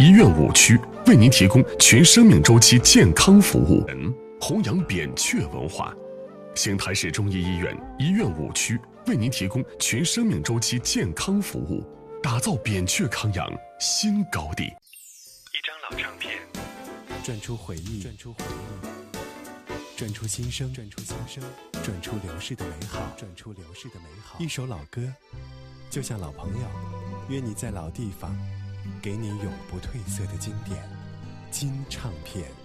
医院5区为您提供全生命周期健康服务，弘扬扁鹊文化。邢台市中医医院医院5区为您提供全生命周期健康服务，打造扁鹊康养新高地。 一张老唱片， 转出回忆，转出心声，转出流逝的美好，一首老歌，就像老朋友，约你在老地方，给你永不褪色的经典金唱片。